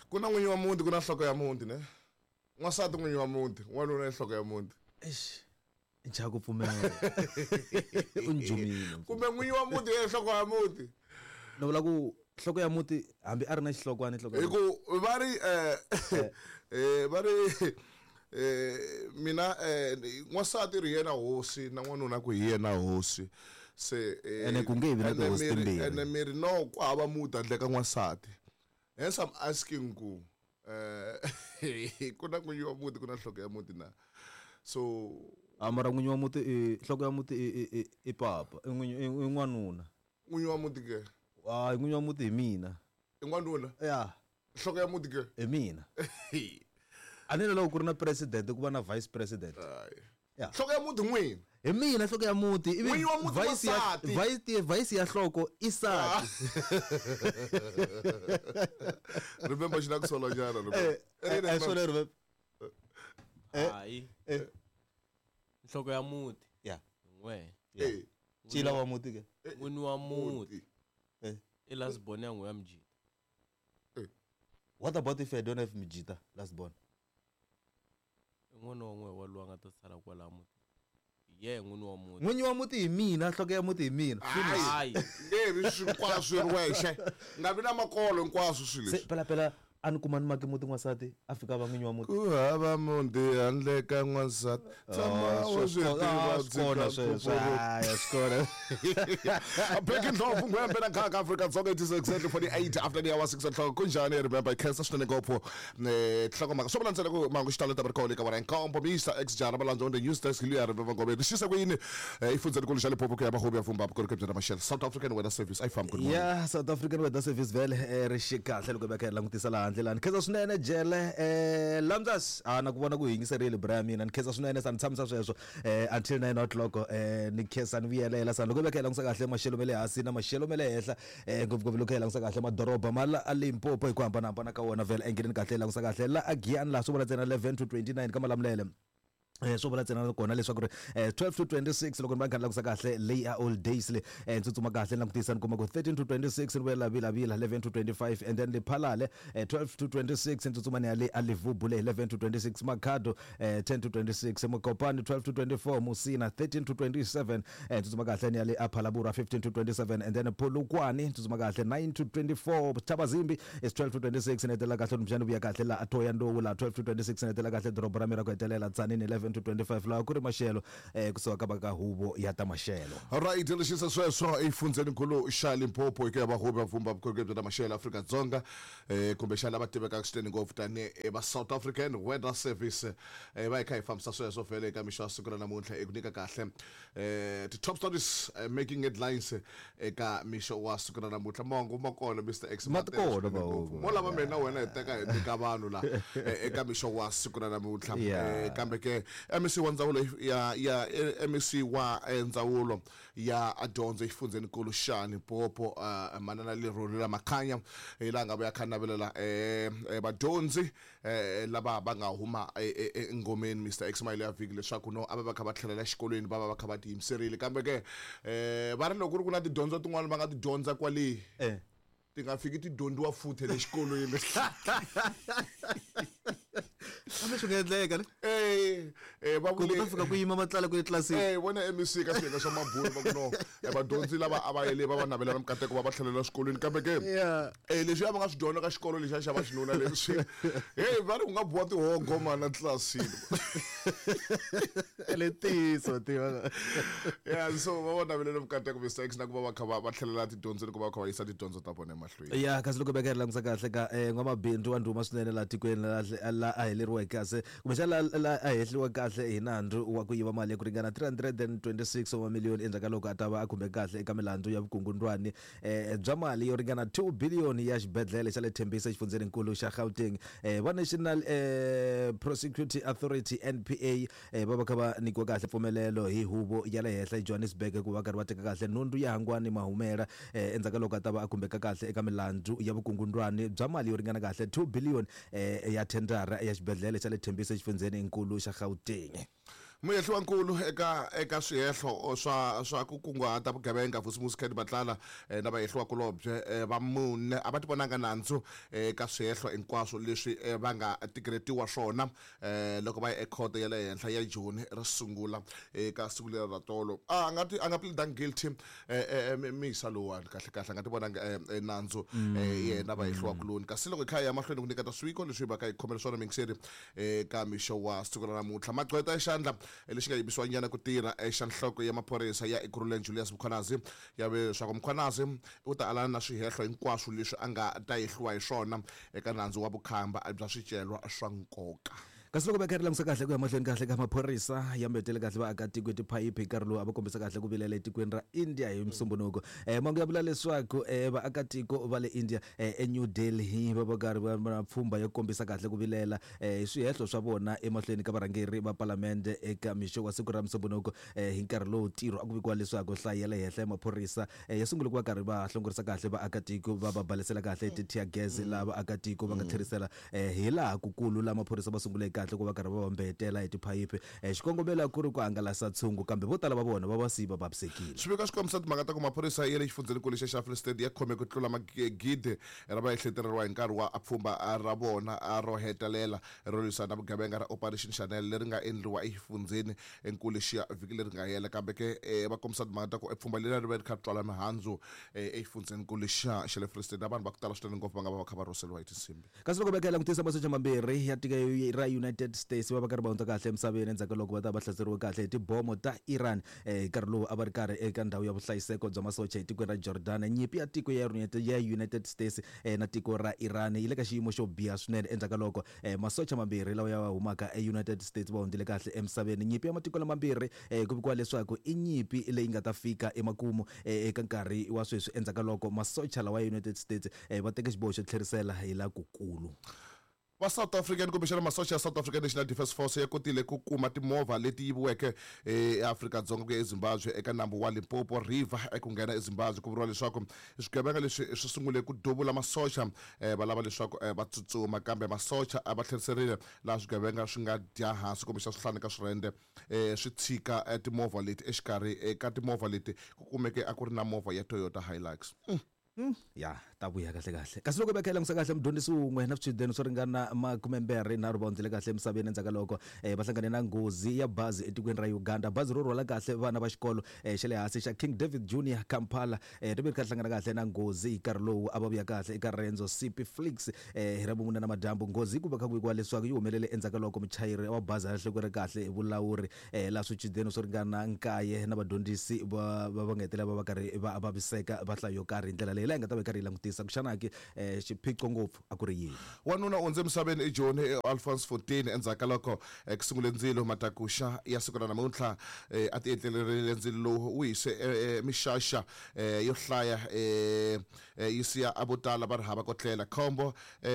kuna n'winyi wa muti kuna nhloko ya muti ne n'wansati n'winyi wa muti n'wanuna i nhloko ya muti Ncha ku pfumela unjumile kumbe n'winyi wa muti i nhloko ya muti no vula ku nhloko ya muti hambi a ri na xihlokwana nhloko hi ku va ri mina n'wansati ri yena hosi na n'wanuna ku hi yena hosi se ene ku nge vi na tihosi timbirhi ene miri no ku hava muti handle ka n'wansati hence I'm asking ku ku na n'winyi wa muti ku na nhloko ya muti na so mara n'winyi wa muti nhloko ya muti i papa i n'wanuna n'winyi wa muti ke n'winyi wa muti hi mina i n'wanuna ya nhloko ya muti ke hi mina a ni loko ku ri na president ku va na vice president ya nhloko ya muti n'wina hi mina nhloko ya muti ivi n'winyi wa muti wasati vice ya nhloko i sati remember xi na ku solonyana hayi nhloko ya muti ya n'we cila wa muti ke n'wini wa muti i last born ya n'we ya Mjita. What about if I don't have Mjita last born? N'wana wa n'we wa loyi a nga ta sala kwala muti n'wini wa muti n'winyi wa muti hi mina nhloko ya muti hi mina hayi nge ri hinkwaswo ri wexe nga vi na makolo hinkwaswo swilo leswi phela a ni kuma ni make muti n'wansati a fika va n'winyi wa muti ku hava muti handle ka n'wansati tshama wo swi tiva swikona breaking ndlopfu n'wembe na khaka Afrika-Dzonga it is exactly 48 after the hour 6 o'clock kunjani remember khensa swinene ngopfu nhlokomhaka swo vula ntsena ku mangu xitalo ta ri ka vona nkombo Mr X jara balandzo on the news desk liya remember ngobe ri xisa ku yini ifundzeni xa Limpopo ku ya bahobi ya Vumba ku ri kebya na Mashele South African Weather Service I found good morning yeah South African Weather Service vele ri xikahle loko va kha langutisa laha handle lani khensa swinene jele lamzas na ku vona ku yingiserile bra mina ni khensa swinene sa ni tshamisa sweswo until 9 o'clock ni khensa ni vuyelela sa loko va kha langutisa kahle maxelo mele hasi na maxelo mele henhla ngopfungopfu loko kha langutisa kahle madoroba mala a Limpopo hi ku hambanahambana ka wona vele engine kahle langutisa kahle la Agiyani la swo vula ntsena 11 to 29 ka malamulele swo vula ntsena kona leswaku ri 12 to 26 loko ni va nghala ku sa kahle lay all days le tsutsuma kahle langutisa ni kuma ku 13 to 26 ni vela bila 11 to 25 and then Lephalale 12 to 26 tsutsuma ni ale Alivubu le 11 to 26 Makhado 10 to 26 Mokopane 12 to 24 Musina 13 to 27 tsutsuma kahle ni ale Aphalabura 15 to 27 and then Polokwane tsutsuma kahle 9 to 24 Tabazimbi is 12 to 26 netela kahle mjani buya kahle la Atoya Ndowu la 12 to 26 netela kahle Doroba ra Mira ku hetelela Tsanini 11 to 25 la ku ri maxelo kusuka ka baka huvo ya ta maxelo alright lexisa sweswo ifundzeni nkulu xa Limpopo eka vahobi va Vumba vukorhokeri bya maxelo Afrika-Dzonga kumbe xa lava tivekaka swinene ngopfu tani va South African Weather Service va kha hi fambisa sweswo vele eka mixo siku ra namuntlha eku nyika kahle the top stories making headlines eka mixo wa siku ra namuntlha mongo makona Mr X matikona mo lava mina na wena hi teka hi tika vanhu la eka mixo wa siku ra namuntlha kambe ke MEC wa ndzawulo ya MEC wa ndzawulo ya adyondzo ifundzeni nkulu xa Limpopo manana Leroli la Makhanya la nga ya khanavelela vadyondzi lava va nga huma engomeni Mr X Mile ya viki leswaku no ava va kha va tlhelela xikolweni va kha va tiyimiserile kambe ke va ri loko ku na tidyondzo tin'wana va nga tidyondza kwale ti nga fiki tidyondziwa futhi le xikolweni Ame swi nga endleka va ku ta fika ku yima matlala ku etlilasini vona MEC ka swiyenge swa mabulu va ku no vadyondzi lava a va yele va navela mikateko va tlhelela xikolweni kambe ke leswi va nga swi dyondza ka xikolo lexi xa va xinuna leswi va ri ku nga buwa tihogo mana tlilasini letiso tiva so va navelela mikateko Mr X na ku va kha va tlhelela tidyondzo loko va kha va yisa tidyondzo ta vona emahlweni kasi loko bekela langisa kahle ka n'wamabindzu wa ndhuma swinene la tikweni la a heleriwa kahle kumbexana la a hehliwa kahle hi nandzu wa ku yiva mali ya ku ringana 326 wa miliyoni endzhaku loko a ta va a khumbe kahle eka milandzu ya vukungundwani bya mali yo ringana 2 billion ya xibedhlele xa le Tembisa xifundzeninkulu xa Gauteng va National Prosecuting Authority NPA va kha va nikiwa kahle pfumelelo hi huvo ya le henhla eJohannesburg ku va karhi va teka kahle nhundzu ya Hangwani Mahumela endzhaku loko a ta va a khumbeka kahle eka milandzu ya vukungundwani bya mali yo ringana kahle 2 billion ya tendara ya xibedhlele xa le Tembisa xifundzeninkulu xa Gauteng Muyehlo wankulu eka swihehlo swa ku kunguhata vugevenga Vusimusi Ken Matlala na vahehlo vakulobye va mune a va ti vonanga nandzu eka swihehlo hinkwaswo leswi va nga tikeretiwa swona loko va ya ekhoto ya le henhla ya Joni ri sungula eka siku leri ra tolo a nga pleadang guilty misa lowani kahle a nga ti vonanga nandzu yena vahehlo vakuloni kasi loko hi kha hi ya mahlweni ku nyiketa swiko leswi va ka hi khomela swona mingiseri eka mixo wa siku ra namuntlha magqweta exandla lexi nga yimisiwa nyana ku tirha exanhloko ya maphorisa ya Ekurhuleni Julius Mkhwanazi ya ve swa ku Mkhwanazi u ta alana na swihehlo hinkwaswo leswi a nga ta yehliwa hi swona eka nandzu wa vukhamba bya swicelwa swa nkoka. kasi loko va karhi langisa kahle ku ya mahlweni kahle ka maphorisa ya mbetele kahle vaakatiko tiphayiphi hi nkarhi lowu a va kombisa kahle ku vilela etikweni ra India hi musumbunuko mangu ya vula leswaku vaakatiko va le India eNew Delhi va karhi va pfhumba yo kombisa kahle ku vilela swihehlo swa vona emahlweni ka varhangeri va palamende eka mixo wa siku ra musumbunuko hi nkarhi lowu tirho a ku vikiwa leswaku hlayi ya le henhla ya maphorisa ya sungule ku va karhi va hlongorisa kahle vaakatiko va balesela kahle ti-tear gas lava vaakatiko va nga tlherisela hi laha kukulu la maphorisa va sungule kahle ku va karhi va mbetela hi tiphayiphi xikongomelo ku ri ku hangalasa tshungu kambe vo tala va vona va siva vavisekile swivika swi kombisa timhaka ta ku maphorisa ya le xifundzeninkulu xa Free State ya khome ku tlula magidi ra va ehleteriwa hi nkarhi wa apfhumba ra vona ro hetelela ro lwisana na vugevenga ra Operation Chanel leri nga endliwa exifundzeni enkulu xa vhiki leri nga hela kambe ke va kombisa timhaka ta ku epfhumba leri ri va ri kha twala mihandzu exifundzeninkulu xa le Free State na vanhu va ku tala swinene ngopfu va nga va kha va roseliwa hi tinsimbi kasi loko va langutisa masocha mambirhi ya tiko ra United States va karhi va hundza kahle emisaveni endzhaku loko va ta va hlaseriwe kahle hi tibomo ta Iran nkarhi lowu a va ri karhi eka ndhawu ya vuhlayiseko bya masocha hi tikweni ra Jordan nyipi ya tiko ya United States na tiko ra Iran yi le ka xiyimo xo biha swinene endzhaku loko masocha mambirhi lawa ya humaka United States va hundzile kahle emisaveni nyipi ya matiko lamambirhi ku vikiwa leswaku i nyipi leyi nga ta fika emakumu eka nkarhi wa sweswi endzhaku loko masocha lawa ya United States va teke xiboho xo tlherisela hi la kukulu va South African kumbexana masocha ya South African National Defence Force ya kotile ku kuma timovha leti yiviweke eAfrika-Dzonga ku ya eZimbabwe eka nambu wa Limpopo River eku nghena eZimbabwe ku vuriwa leswaku swigevenga leswi swi sungule ku duvula masocha va lava leswaku va tsutsuma kambe masocha a va tlheriserile laha swigevenga swi nga dya hansi kumbexana swi hlani ka swirende swi tshika timovha leti exikarhi eka timovha leti ku kumeke a ku ri na movha ya Toyota Hilux ya ta vuya kahle kasi loko va khela ngisa kahle mdyondzisi wun'we na swichudeni swo ringana 20 na va hundzile kahle emisaveni endzhaku loko va hlangane na nghozi ya bazi etikweni ra Uganda bazi ro rhwala kahle vana va xikolo xa le hansi xa King David Junior Kampala ri ve ri hlangana kahle na nghozi hi nkarhi lowu a va vuya kahle eka rendzo CP Flix hi ravumune na madyambu nghozi ku va kha ku vikiwa leswaku yi humelele endzhaku loko muchayeri wa bazi a hlekuri kahle hi vulawuri la swichudeni swo ringana 9 na vadyondzisi va ngetela va karhi va vaviseka va hlayo karhi ndlela leyi la nga ta va karhi langutisa ku xanaki xiphiqo ngopfu a ku ri yini wanuna unze misaveni eJoni Alphonse 14 endzhaku loko ku sungule ndzilo matakusha ya siku ra namuntlha a ti etlelerile ndzilo lowu wu hise mixaxa yo hlaya yi siya abotala va ri hava ko tlela khombo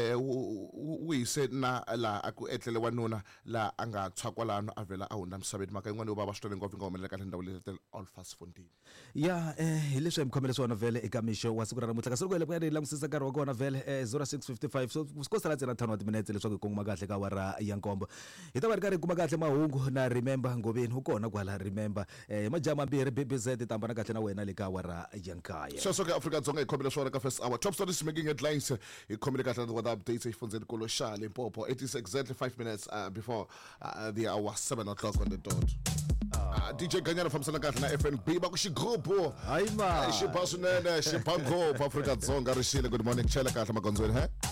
wu hise na laha a ku etlele wanuna laha a nga tshwa kwalano a vela a hundza misaveni maka yin'wana yo vava swinene ngopfu nga humelela kahle ndhawu leti Alphonse 14 ya hi leswi hi mikhomelo swona vele eka mixo wa siku ra namuntlha kasi loko hi le langusisa nkarhi wa kona vele 0655 so swi sala tsena 5 wa timinetse leswaku hi kuma kahle ka wara ya nkombo hi ta va ri karhi hi kuma kahle mahungu na Remember Ngoveni hu kona kwala Remember majaha mambirhi BBZ tambana kahle na wena le ka wara ya nkaya sweswo ka Afrika-Dzonga hi khomele swona ka first hour top stories making headlines hi khomele kahle na updates hi fundzeni kolo xa Limpopo. It is exactly 5 minutes before the hour 7 o'clock on the dot. DJ Ganyana fambisana kahle na FNB ba ku xigrupu hayi ma xi ba swinene xi ba ngopfu Afrika-Dzonga ri xile good morning chela kahle magondzweni he